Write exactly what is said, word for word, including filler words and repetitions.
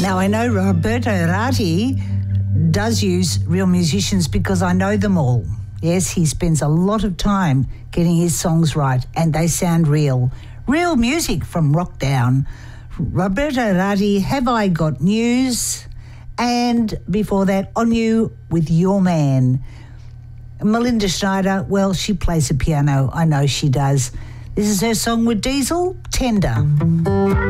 Now, I know Roberto Ratti does use real musicians because I know them all. Yes, he spends a lot of time getting his songs right and they sound real. Real music from Rockdown. Roberto Ratti, Have I Got News? And before that, On You with Your Man. Melinda Schneider, well, she plays the piano. I know she does. This is her song with Diesel, Tender.